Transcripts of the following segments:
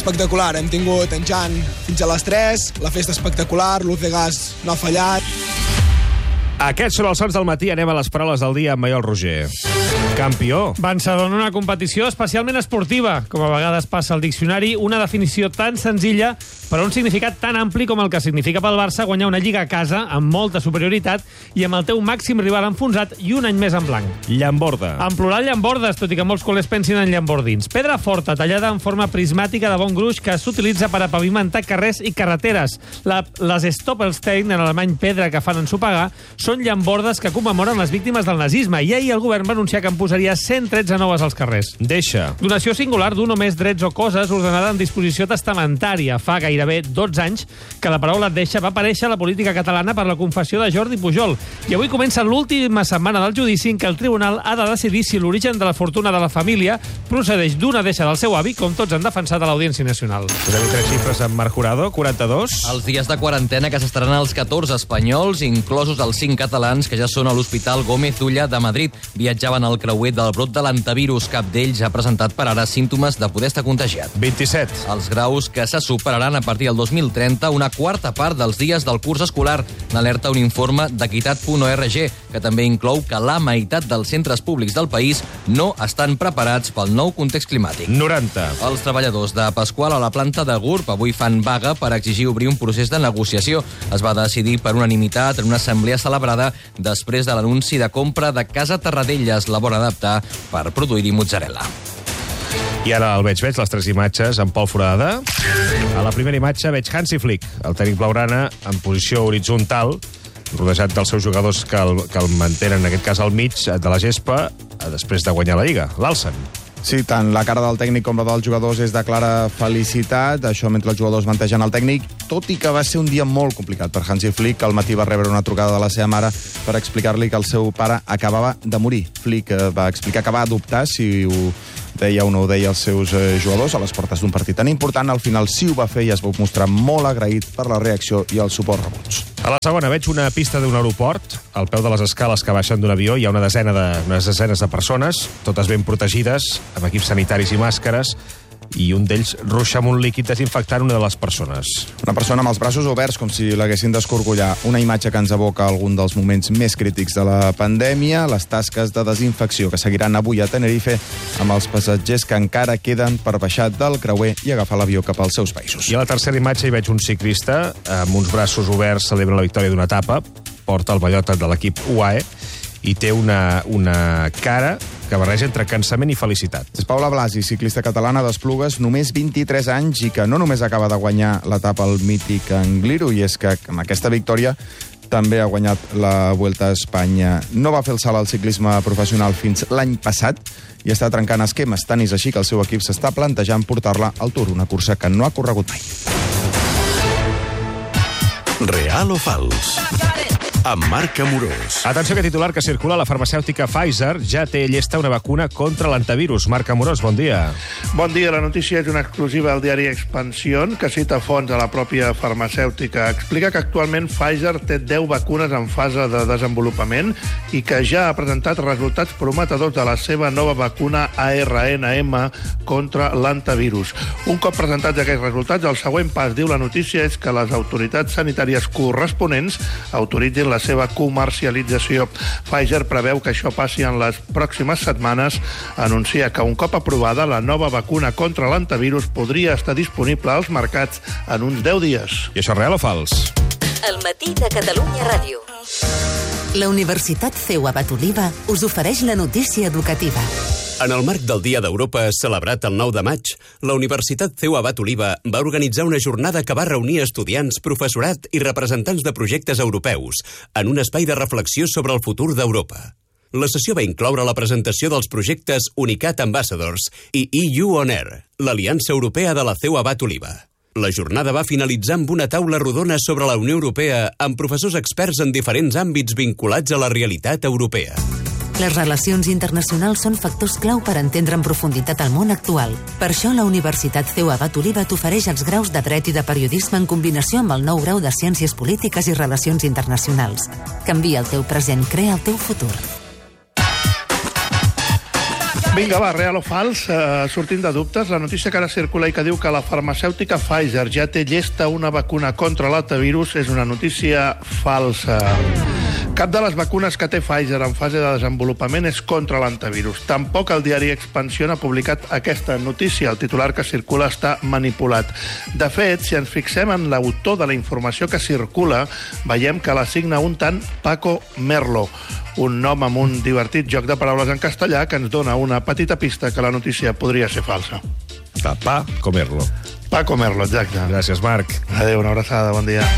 espectacular. Hem tingut enxant fins a les 3, la festa espectacular, l'ús de gas no ha fallat. Aquests són els sons del matí. Anem a les paraules del dia amb Maiol Roger. Campió. Vencedor en una competició especialment esportiva. Com a vegades passa al diccionari, una definició tan senzilla però un significat tan ampli com el que significa pel Barça guanyar una lliga a casa amb molta superioritat i amb el teu màxim rival enfonsat i un any més en blanc. Llamborda. En plural, llambordes, tot i que molts culers pensin en llambordins. Pedra forta, tallada en forma prismàtica de bon gruix que s'utilitza per a pavimentar carrers i carreteres. Les Stoppelstein, en alemany pedra que fan ensopegar, són llambordes que commemoren les víctimes del nazisme i ahir el govern va anunciar que en posaria 113 noves als carrers. Deixa. Donació singular d'un o més drets o coses ordenada en disposició testamentària. Fa gairebé 12 anys que la paraula deixa va aparèixer a la política catalana per la confessió de Jordi Pujol. I avui comença l'última setmana del judici en què el tribunal ha de decidir si l'origen de la fortuna de la família procedeix d'una deixa del seu avi, com tots han defensat a l'Audiència Nacional. Posem 3 xifres amb Marc Jurado, 42. Els dies de quarantena que s'estaran els 14 espanyols, inclosos els 5 catalans que ja són a l'Hospital Gómez Ulla de Madrid. Viatjaven al creuer del brot de l'antivirus. Cap d'ells ha presentat per ara símptomes de poder estar contagiat. 27. Els graus que se superaran a partir del 2030 una quarta part dels dies del curs escolar. N'alerta un informe d'equitat.org, que també inclou que la meitat dels centres públics del país no estan preparats pel nou context climàtic. 90. Els treballadors de Pasqual a la planta de GURB avui fan vaga per exigir obrir un procés de negociació. Es va decidir per unanimitat en una assemblea celebrada després de l'anunci de compra de Casa Terradellas, la bona adaptar per produir-hi mozzarella. I ara el veig, les 3 imatges amb Pol Foradada. A la primera imatge veig Hansi Flick, el tècnic blaugrana, en posició horitzontal, rodejat dels seus jugadors que el mantenen, en aquest cas, al mig de la gespa, després de guanyar la Lliga. L'alcen. Sí, tant la cara del tècnic com la dels jugadors és de clara felicitat, això mentre els jugadors mantegen el tècnic, tot i que va ser un dia molt complicat per Hansi Flick. Al matí va rebre una trucada de la seva mare per explicar-li que el seu pare acabava de morir. Flick va explicar que va dubtar si ho deia o no ho deia als seus jugadors a les portes d'un partit tan important. Al final sí ho va fer i es va mostrar molt agraït per la reacció i el suport rebuts. A la segona veig una pista d'un aeroport. Al peu de les escales que baixen d'un avió hi ha unes desenes de persones, totes ben protegides, amb equips sanitaris i màscares, i un d'ells ruixa amb un líquid desinfectant una de les persones. Una persona amb els braços oberts, com si l'haguessin d'escorcollar. Una imatge que ens evoca algun dels moments més crítics de la pandèmia, les tasques de desinfecció que seguiran avui a Tenerife amb els passatgers que encara queden per baixar del creuer i agafar l'avió cap als seus països. I a la tercera imatge hi veig un ciclista amb uns braços oberts, celebra la victòria d'una etapa, porta el mallot de l'equip UAE i té una cara que barreja entre cansament i felicitat. És Paula Blasi, ciclista catalana d'Esplugues, només 23 anys i que no només acaba de guanyar l'etapa al mític Angliru, i és que amb aquesta victòria també ha guanyat la Vuelta a Espanya. No va fer el salt al ciclisme professional fins l'any passat i està trencant esquemes. Tant és així que el seu equip s'està plantejant portar-la al Tour, una cursa que no ha corregut mai. Real o fals? Amb Marc Amorós. Atenció, que titular que circula, la farmacèutica Pfizer ja té llesta una vacuna contra l'antivirus. Marc Amorós, bon dia. Bon dia, la notícia és una exclusiva al diari Expansión, que cita fons a la pròpia farmacèutica. Explica que actualment Pfizer té 10 vacunes en fase de desenvolupament i que ja ha presentat resultats prometedors de la seva nova vacuna ARNM contra l'antivirus. Un cop presentats aquests resultats, el següent pas, diu la notícia, és que les autoritats sanitàries corresponents autoritzin la seva comercialització. Pfizer preveu que això passi en les pròximes setmanes. Anuncia que un cop aprovada, la nova vacuna contra l'antivirus podria estar disponible als mercats en uns 10 dies. I això és real o fals? El matí de Catalunya Ràdio. La Universitat CEU Abat Oliva us ofereix la notícia educativa. En el marc del Dia d'Europa, celebrat el 9 de maig, la Universitat CEU Abat Oliva va organitzar una jornada que va reunir estudiants, professorat i representants de projectes europeus en un espai de reflexió sobre el futur d'Europa. La sessió va incloure la presentació dels projectes Unicat Ambassadors i EU On Air, l'Aliança Europea de la CEU Abat Oliva. La jornada va finalitzar amb una taula rodona sobre la Unió Europea amb professors experts en diferents àmbits vinculats a la realitat europea. Les relacions internacionals són factors clau per entendre en profunditat el món actual. Per això la Universitat CEU Abat Oliva t'ofereix els graus de Dret i de Periodisme en combinació amb el nou grau de Ciències Polítiques i Relacions Internacionals. Canvia el teu present, crea el teu futur. Vinga, va, real o fals, sortint de dubtes, la notícia que ara circula i que diu que la farmacèutica Pfizer ja té llesta una vacuna contra l'altavirus és una notícia falsa. Cap de les vacunes que té Pfizer en fase de desenvolupament és contra l'antivirus. Tampoc el diari Expansión ha publicat aquesta notícia. El titular que circula està manipulat. De fet, si ens fixem en l'autor de la informació que circula, veiem que la signa un tant Paco Merlo, un nom amb un divertit joc de paraules en castellà que ens dona una petita pista que la notícia podria ser falsa. Paco Merlo. Paco Merlo, exacte. Gràcies, Marc. Adéu, una abraçada, bon dia.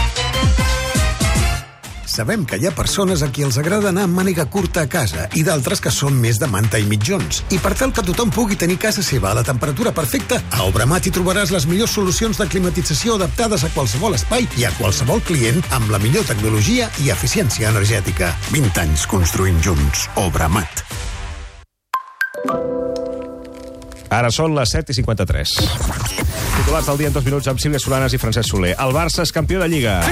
Sabem que hi ha persones a qui els agrada anar amb màniga curta a casa i d'altres que són més de manta i mitjons. I per tal que tothom pugui tenir casa seva a la temperatura perfecta, a Obramat hi trobaràs les millors solucions de climatització adaptades a qualsevol espai i a qualsevol client amb la millor tecnologia i eficiència energètica. 20 anys construint junts. Obramat. Ara són les 7:53. Titulars del dia en 2 minuts amb Sílvia Solanas i Francesc Soler. El Barça és campió de Lliga.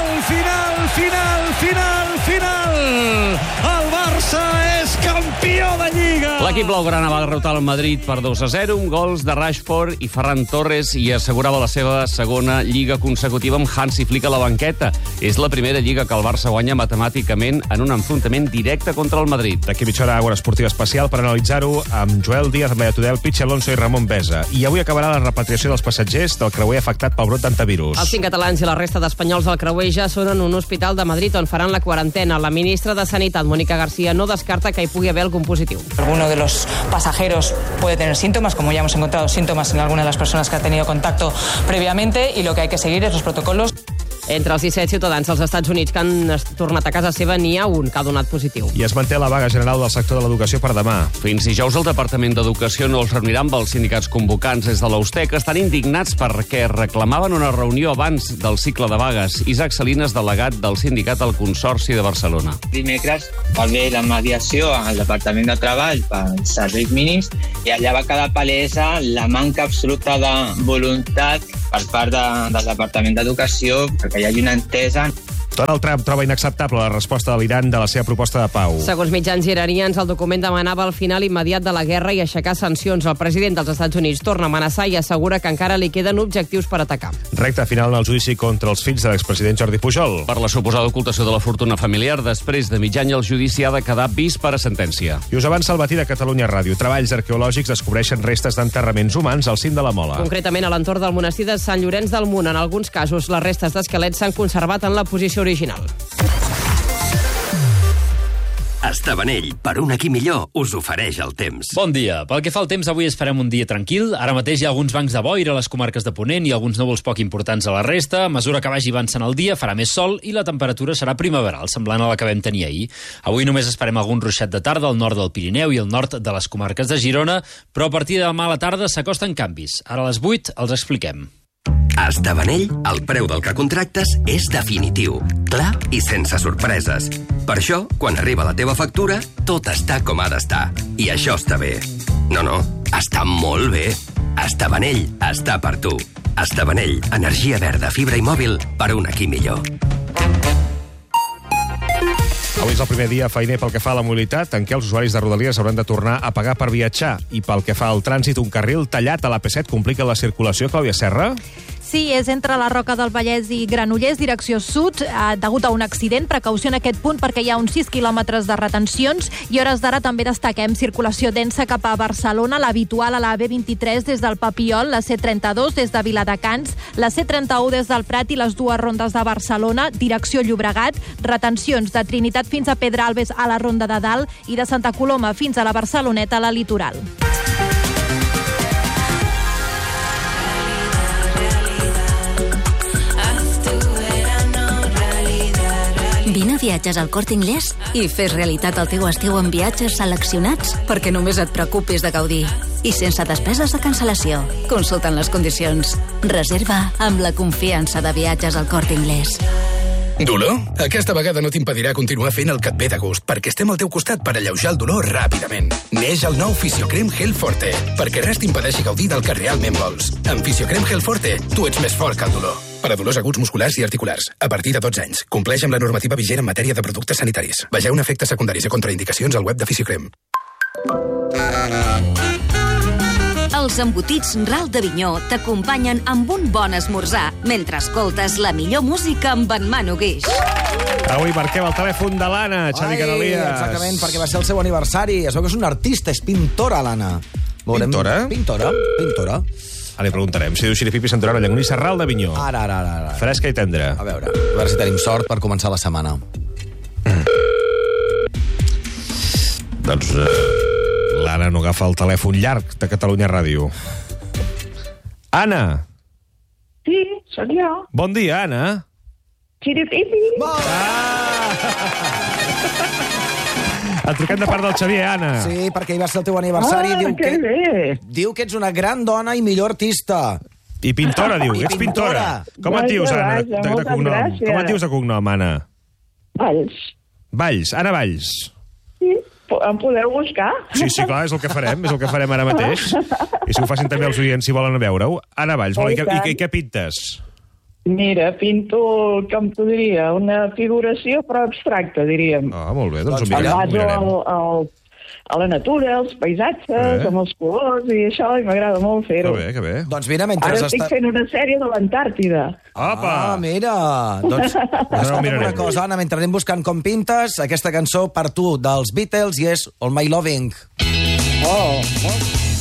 Final! El Barça és campió de Lliga! L'equip blaugrana va derrotar el Madrid per 2-0, un gols de Rashford i Ferran Torres, i assegurava la seva segona Lliga consecutiva amb Hansi Flick a la banqueta. És la primera Lliga que el Barça guanya matemàticament en un enfrontament directe contra el Madrid. D'aquí mitja hora, Agora Esportiva Especial per analitzar-ho amb Joel Díaz, amb la Tudel, Pichi Alonso i Ramon Besa. I avui acabarà la repatriació dels passatgers del creuer afectat pel brot d'antivirus. Els 5 catalans i la resta d'espanyols del creuer ja són en un hospital de Madrid on faran la quarantena. La ministra de Sanitat, Mónica García, no descarta que hi pugui haver algun positiu. Alguno de los pasajeros puede tener síntomas, como ya hemos encontrado síntomas en alguna de las personas que ha tenido contacto previamente, y lo que hay que seguir es los protocolos. Entre els 17 ciutadans als Estats Units que han tornat a casa seva, n'hi ha un que ha donat positiu. I es manté la vaga general del sector de l'educació per demà. Fins dijous el Departament d'Educació no els reunirà amb els sindicats convocants des de l'Auster, que estan indignats perquè reclamaven una reunió abans del cicle de vagues. Isaac Salinas, delegat del sindicat al Consorci de Barcelona. Dimecres va haver la mediació al Departament de Treball pels serveis mínims i allà va quedar palesa la manca absoluta de voluntat per part del Departament d'Educació perquè hi hagi una entesa. Donald Trump troba inacceptable la resposta de l'Iran de la seva proposta de pau. Segons mitjans iranians, el document demanava el final immediat de la guerra i aixecar sancions. El president dels Estats Units torna a amenaçar i assegura que encara li queden objectius per atacar. Recte final en el judici contra els fills de l'expresident Jordi Pujol. Per la suposada ocultació de la fortuna familiar, després de mig any el judici ha de quedar vist per a sentència. I us avança el matí de Catalunya Ràdio. Treballs arqueològics descobreixen restes d'enterraments humans al cim de la Mola. Concretament a l'entorn del monestir de Sant Llorenç del Munt. En alguns casos, les restes d'esquelets s'han conservat en la posició original. Estavanell, per un aquí millor, us ofereix el temps. Bon dia. Pel que fa al temps, avui esperem un dia tranquil. Ara mateix hi ha alguns bancs de boira a les comarques de Ponent i alguns núvols poc importants a la resta. A mesura que vagi avançant el dia, farà més sol i la temperatura serà primaveral, semblant a la que vam tenir ahir. Avui només esperem algun ruixat de tarda al nord del Pirineu i al nord de les comarques de Girona, però a partir de demà a la tarda s'acosten canvis. Ara a les 8 els expliquem. A Estavanell, el preu del que contractes és definitiu, clar i sense sorpreses. Per això, quan arriba la teva factura, tot està com ha d'estar. I això està bé. No, està molt bé. Estavanell està per tu. Estavanell, energia verda, fibra i mòbil per un aquí millor. Avui és el primer dia feiner pel que fa a la mobilitat, en què els usuaris de Rodalies hauran de tornar a pagar per viatjar. I pel que fa al trànsit, un carril tallat a l'AP7 complica la circulació. Clàudia Serra? Sí, és entre la Roca del Vallès i Granollers, direcció sud, degut a un accident. Precaució en aquest punt perquè hi ha uns 6 quilòmetres de retencions i hores d'ara també destaquem circulació densa cap a Barcelona, l'habitual a la B23 des del Papiol, la C32 des de Viladecans, la C31 des del Prat i les dues rondes de Barcelona, direcció Llobregat, retencions de Trinitat fins a Pedralbes a la Ronda de Dalt i de Santa Coloma fins a la Barceloneta a la Litoral. Vine a Viatges al Corte Inglés i fes realitat el teu estiu amb viatges seleccionats perquè només et preocupis de gaudir. I sense despeses de cancel·lació. Consulta'n les condicions. Reserva amb la confiança de Viatges al Corte Inglés. Dolor? Aquesta vegada no t'impedirà continuar fent el que et ve de gust, perquè estem al teu costat per alleujar el dolor ràpidament. Neix el nou Fisiocrem Gel Forte, perquè res t'impedeixi gaudir del que realment vols. Amb Fisiocrem Gel Forte, tu ets més fort que el dolor. Per a dolors aguts musculars i articulars, a partir de 12 anys. Compleix amb la normativa vigent en matèria de productes sanitaris. Vegeu efectes secundaris i contraindicacions al web de Fisiocrem. Els embotits Ral d'Avinyó t'acompanyen amb un bon esmorzar mentre escoltes la millor música amb en Manu Guix. Avui marquem el telèfon de l'Anna, Xavi Canalies. Exactament, perquè va ser el seu aniversari. Es veu que és una artista, és pintora, l'Anna. Pintora? Pintora. Ara li preguntarem si diu Xiripipi Santorana, llonganissa Ral d'Avinyó. Ara. Fresca i tendra. A veure si tenim sort per començar la setmana. Doncs l'Anna no agafa el telèfon llarg de Catalunya Ràdio. Anna! Sí, sóc jo. Bon dia, Anna. Xiripipi. Et truquem de part del Xavier, Anna. Sí, perquè hi va ser el teu aniversari. Diu que ets una gran dona i millor artista. I pintora, diu. Ets pintora. Com et dius, Anna, de cognom? Com et dius de cognom, Anna? Valls. Valls, Anna Valls. Sí, em podeu buscar? Sí, clar, és el que farem ara mateix. I si ho facin també els oients, si volen veure-ho. Anna Valls, i què pintes? Mira, pinto, com t'ho diria, una figuració però abstracta, diríem. Molt bé, doncs ho mirarem. A la natura, els paisatges, amb els colors i això, i m'agrada molt fer-ho. Que bé. Doncs mira, mentre ara estic fent una sèrie de l'Antàrtida. Mira. Doncs escolta'm una cosa, Anna, mentre anem buscant com pintes, aquesta cançó per tu dels Beatles i és All My Loving. Oh.